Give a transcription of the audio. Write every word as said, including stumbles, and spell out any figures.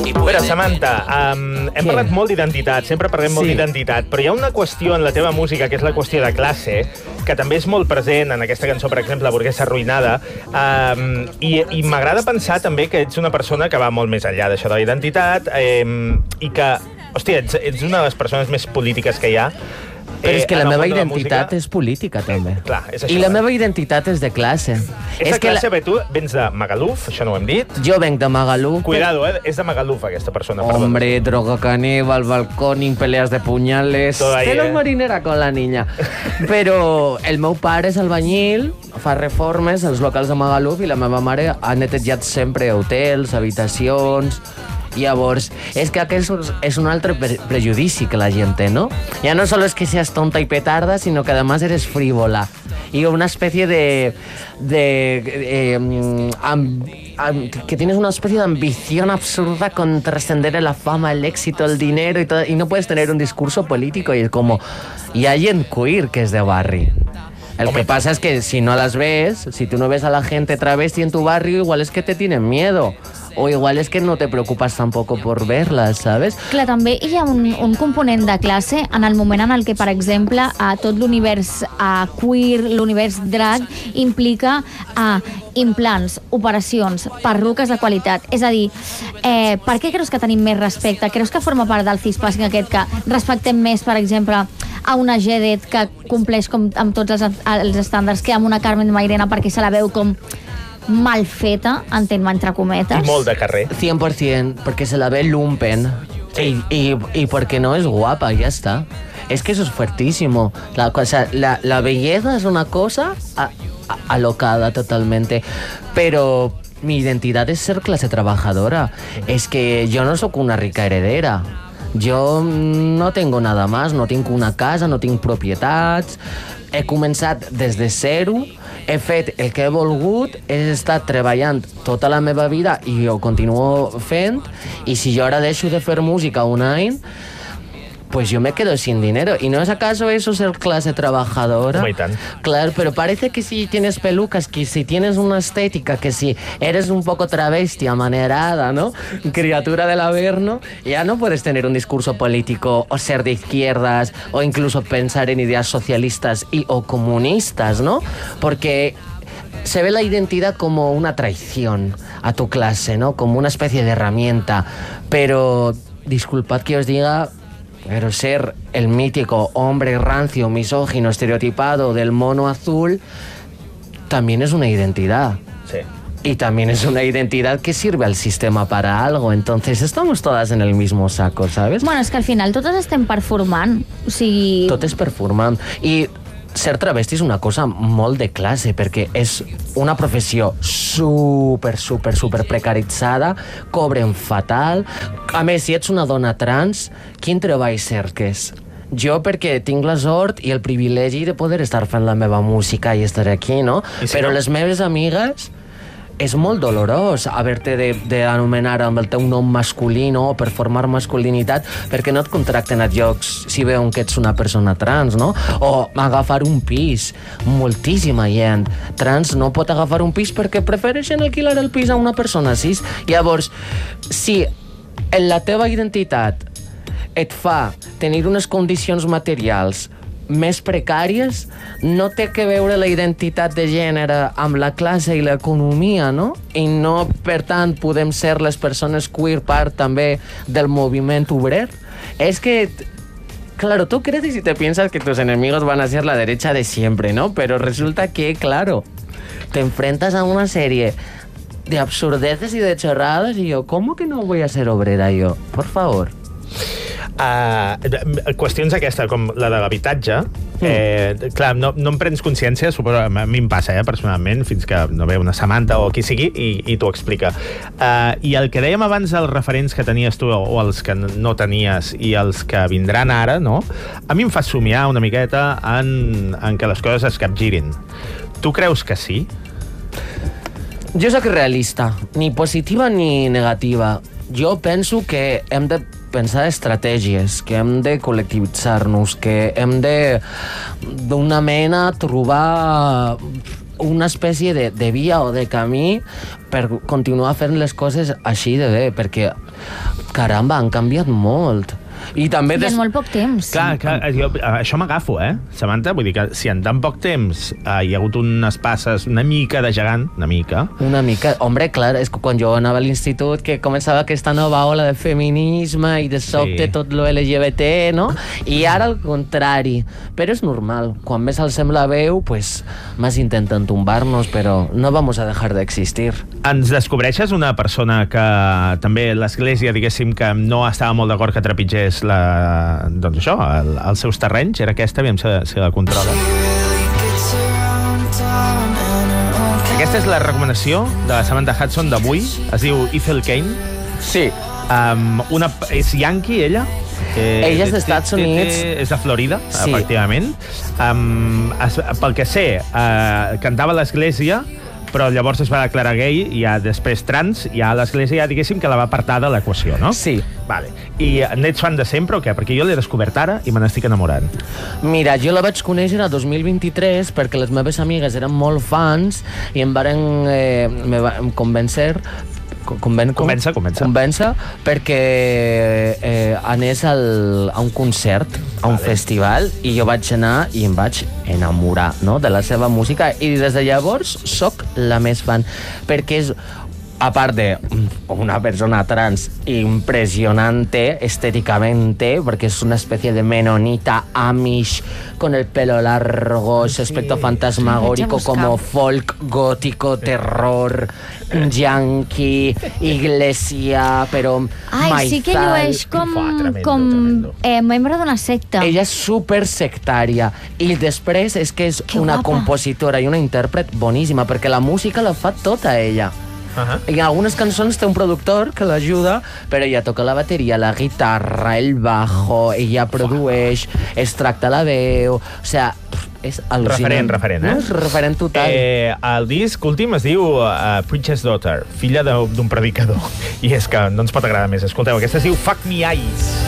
A veure, Samantha, um, hem parlat molt d'identitat, sempre parlem molt d'identitat, però hi ha una qüestió en la teva música, que és la qüestió de classe, que també és molt present en aquesta cançó, per exemple, Burguesa arruïnada, um, i, i m'agrada pensar també que ets una persona que va molt més enllà d'això de la identitat, um, i que, hòstia, ets, ets una de les persones més polítiques que hi ha. Però és que la meva identitat és política, també. Clar, és això. I la meva identitat és de classe. És de classe, bé, tu vens de Magaluf, això no ho hem dit. Jo venc de Magaluf. Cuidado, eh? És de Magaluf, aquesta persona. Hombre, droga caníbal, balcòning, peleas de punyales... Tela marinera con la niña. Però el meu pare és albañil, fa reformes als locals de Magaluf i la meva mare ha netejat sempre hotels, habitacions... Llavors, és que aquest és un altre pre prejudici que la gent té, ¿no? Ya no solo es que seas tonta y petarda, sino que además eres frívola. Y una especie de... de eh, um, um, que tienes una especie de ambición absurda con trascender la fama, el éxito, el dinero y todo, y no puedes tener un discurso político. Y es como... Y hay en queer que es de barri. El que pasa es que si no las ves, si tú no ves a la gente travesti en tu barrio, igual es que te tienen miedo. O igual és que no te preocupes tampoc per verles, ¿sabes? Clar, també hi ha un, un component de classe en el moment en el que, per exemple, a tot l'univers a queer, l'univers drag, implica a implants, operacions, perruques de qualitat. És a dir, eh, per què creus que tenim més respecte? Creus que forma part del cispassing aquest que respectem més, per exemple, a una Gedet que compleix com amb tots els, els estàndards que amb una Carmen Mairena perquè se la veu com mal feta, entenc-me entre cometes. I molt de carrer. cien por ciento, perquè se la ve lumpen. Sí. Y, y, y porque no es guapa, ya está. Es que eso es fuertísimo. La, o sea, la, la belleza es una cosa a, a, alocada totalmente. Pero mi identidad es ser clase trabajadora. Es que yo no soy una rica heredera. Jo no tengo nada más, no tinc una casa, no tinc propietats, he començat des de zero, he fet el que he volgut, he estat treballant tota la meva vida i ho continuo fent, i si jo ara deixo de fer música un any, pues yo me quedo sin dinero. ¿Y no es acaso eso ser clase trabajadora? Muy tan. Claro, pero parece que si tienes pelucas, que si tienes una estética, que si eres un poco travesti, amanerada, ¿no? Criatura del Averno, ya no puedes tener un discurso político o ser de izquierdas o incluso pensar en ideas socialistas y o comunistas, ¿no? Porque se ve la identidad como una traición a tu clase, ¿no? Como una especie de herramienta. Pero, disculpad que os diga... Pero ser el mítico hombre rancio, misógino, estereotipado del mono azul también es una identidad. Sí. Y también es una identidad que sirve al sistema para algo. Entonces estamos todas en el mismo saco, ¿sabes? Bueno, és que al final totes estem performant. O sigui... Tot és performant. I ser travesti és una cosa molt de classe, perquè és una professió super, super, super precaritzada, cobren fatal. A més, si ets una dona trans, quin treball cerques? Jo perquè tinc la sort i el privilegi de poder estar fent la meva música i estar aquí, no? Si Però no? les meves amigues... És molt dolorós haver-te d'anomenar amb el teu nom masculí, no? Per formar masculinitat, perquè no et contracten a llocs si veuen que ets una persona trans, no? O agafar un pis. Moltíssima gent trans no pot agafar un pis perquè prefereixen alquilar el pis a una persona cis. Llavors, si en la teva identitat et fa tenir unes condicions materials més precàries, no té que veure la identitat de gènere amb la classe i l'economia, no? I no, per tant, podem ser les persones queer part també del moviment obrer. És que, claro, tú creces y te piensas que tus enemigos van a ser la derecha de siempre, ¿no? Pero resulta que, claro, te enfrentas a una serie de absurdeces y de chorradas y yo, ¿cómo que no voy a ser obrera yo? Por favor. Uh, qüestions aquesta, com la de l'habitatge, mm. eh, clar, no, no em prens consciència, suposo, a mi em passa, eh, personalment, fins que no ve una Samantha o qui sigui i, i t'ho explica. Uh, I el que dèiem abans, els referents que tenies tu o els que no tenies i els que vindran ara, no? A mi em fa somiar una miqueta en, en que les coses es capgirin. Tu creus que sí? Jo soc realista, ni positiva ni negativa. Jo penso que hem de pensar estratègies, que hem de col·lectivitzar-nos, que hem de, d'una mena, trobar una espècie de, de via o de camí per continuar fent les coses així de bé, perquè caramba, han canviat molt. I també... I des... en molt poc temps. Clar, clar, jo, això m'agafo, eh, Samantha? Vull dir que si en tan poc temps eh, hi ha hagut unes passes una mica de gegant, una mica... Una mica. Hombre, clar, és que quan jo anava a l'institut que començava aquesta nova ola de feminisme i de sobte Sí. tot lo L G B T, no? I ara al contrari. Però és normal. Quan més alcem la veu, pues, més intenten tombar-nos, però no vamos a dejar d'existir. Ens descobreixes una persona que també l'església, diguéssim, que no estava molt d'acord que trepitgés la, doncs això, el, els seus terrenys, era aquesta, aviam si, si la controla. Aquesta és la recomanació de la Samantha Hudson d'avui, es diu Ethel Kane. Sí. Um, una, és yankee, ella? Que Ella és dels Estats Units. És de Florida, Sí. efectivament. Um, es, pel que sé, uh, cantava a l'església, però llavors es va declarar gay i ja després trans, ja l'església ja diguéssim que la va apartar de l'equació, no? Sí. Vale. I n'ets fan de sempre o què? Perquè jo l'he descobert ara i me n'estic enamorant. Mira, jo la vaig conèixer a dos mil vint-i-tres perquè les meves amigues eren molt fans i em varen eh, me va, em convèncer Conven, com? Convença, convença. Convença perquè eh, anés al, a un concert, a un Vale. festival, i jo vaig anar i em vaig enamorar, no?, de la seva música, i des de llavors sóc la més fan, perquè és, a part de una persona trans impresionante estéticamente, porque es una especie de menonita amish con el pelo largo, ese aspecto fantasmagórico Sí, como folk, gótico, terror, yankee, iglesia, però Ai, sí que maizal. llueix com, Fa, tremendo, com tremendo. eh, membre d'una secta. Ella és super sectària i després és que és Que una guapa. compositora i una intèrpret boníssima, perquè la música la fa tota ella. Uh -huh. I en algunes cançons té un productor que l'ajuda, però ella toca la bateria, la guitarra, el bajo, ella produeix, extracta la veu, o sigui, és al·lucinant. Referent, referent, eh? No? És referent total. Eh, el disc últim es diu uh, Preacher's Daughter, filla d'un predicador. I és que no ens pot agradar més. Escolteu, aquesta es diu Fuck Me Eyes.